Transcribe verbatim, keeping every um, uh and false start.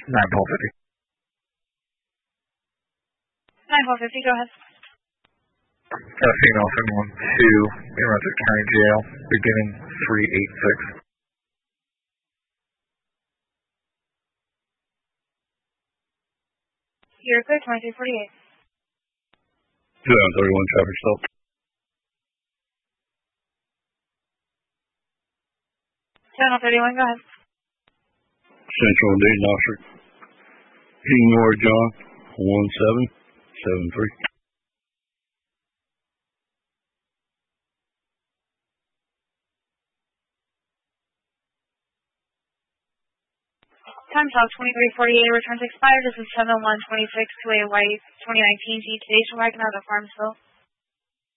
nine twelve fifty. nine twelve fifty, go ahead. Got a female seven one two in Rensselaer County Jail, beginning three eight six. You're clear, twenty-three forty-eight. seven thirty-one traffic stop. seven thirty-one, go ahead. Central and Dayton officer. Ignore John, one seven seven three. Time stop twenty-three forty-eight, returns expired. This is seven one twenty-six to a white twenty nineteen Jeep station wagon out of Farmville.